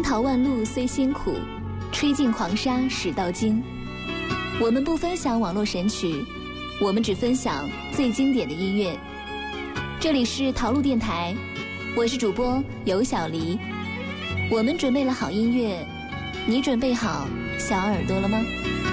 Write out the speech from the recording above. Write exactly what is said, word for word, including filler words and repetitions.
淘万路虽辛苦，吹尽狂沙始到金。我们不分享网络神曲，我们只分享最经典的音乐。这里是淘路电台，我是主播尤小黎。我们准备了好音乐，你准备好小耳朵了吗？